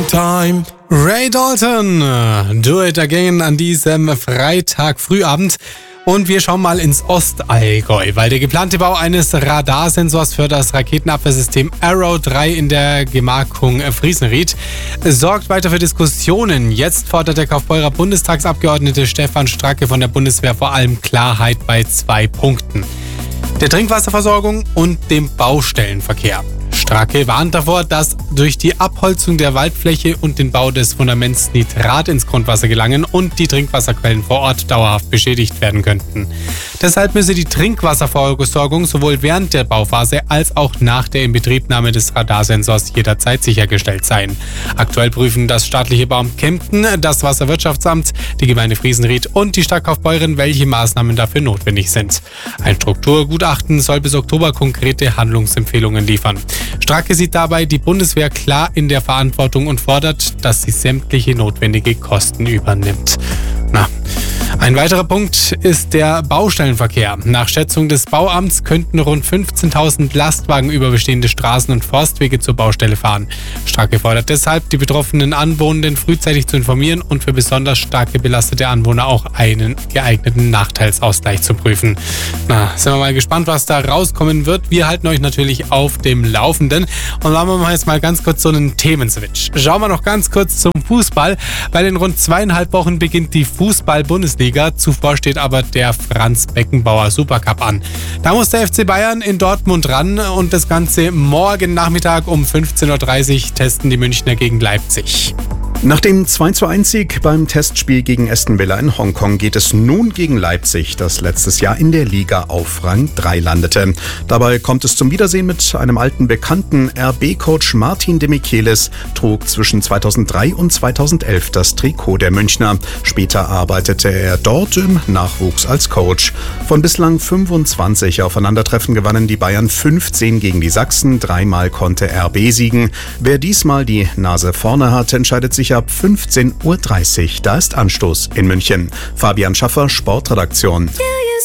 time. Ray Dalton, Do It Again an diesem Freitag Frühabend. Und wir schauen mal ins Ostallgäu, weil der geplante Bau eines Radarsensors für das Raketenabwehrsystem Arrow 3 in der Gemarkung Friesenried sorgt weiter für Diskussionen. Jetzt fordert der Kaufbeurer Bundestagsabgeordnete Stefan Stracke von der Bundeswehr vor allem Klarheit bei 2 Punkten: der Trinkwasserversorgung und dem Baustellenverkehr. Stracke warnt davor, dass durch die Abholzung der Waldfläche und den Bau des Fundaments Nitrat ins Grundwasser gelangen und die Trinkwasserquellen vor Ort dauerhaft beschädigt werden könnten. Deshalb müsse die Trinkwasserversorgung sowohl während der Bauphase als auch nach der Inbetriebnahme des Radarsensors jederzeit sichergestellt sein. Aktuell prüfen das staatliche Bauamt Kempten, das Wasserwirtschaftsamt, die Gemeinde Friesenried und die Stadt Kaufbeuren, welche Maßnahmen dafür notwendig sind. Ein Strukturgutachten soll bis Oktober konkrete Handlungsempfehlungen liefern. Stracke sieht dabei die Bundeswehr klar in der Verantwortung und fordert, dass sie sämtliche notwendige Kosten übernimmt. Ein weiterer Punkt ist der Baustellenverkehr. Nach Schätzung des Bauamts könnten rund 15.000 Lastwagen über bestehende Straßen und Forstwege zur Baustelle fahren. Stracke fordert deshalb, die betroffenen Anwohnenden frühzeitig zu informieren und für besonders stark belastete Anwohner auch einen geeigneten Nachteilsausgleich zu prüfen. Sind wir mal gespannt, was da rauskommen wird. Wir halten euch natürlich auf dem Laufenden. Und machen wir jetzt mal ganz kurz so einen Themenswitch. Schauen wir noch ganz kurz zum Fußball. Bei den rund 2,5 Wochen beginnt die Fußball-Bundesliga. Zuvor steht aber der Franz-Beckenbauer Supercup an. Da muss der FC Bayern in Dortmund ran und das Ganze morgen Nachmittag um 15.30 Uhr testen die Münchner gegen Leipzig. Nach dem 2:1-Sieg beim Testspiel gegen Aston Villa in Hongkong geht es nun gegen Leipzig, das letztes Jahr in der Liga auf Rang 3 landete. Dabei kommt es zum Wiedersehen mit einem alten Bekannten. RB-Coach Martin de Michelis trug zwischen 2003 und 2011 das Trikot der Münchner. Später arbeitete er dort im Nachwuchs als Coach. Von bislang 25 Aufeinandertreffen gewannen die Bayern 15 gegen die Sachsen. 3-mal konnte RB siegen. Wer diesmal die Nase vorne hat, entscheidet sich ab 15.30 Uhr. Da ist Anstoß in München. Fabian Schaffer, Sportredaktion.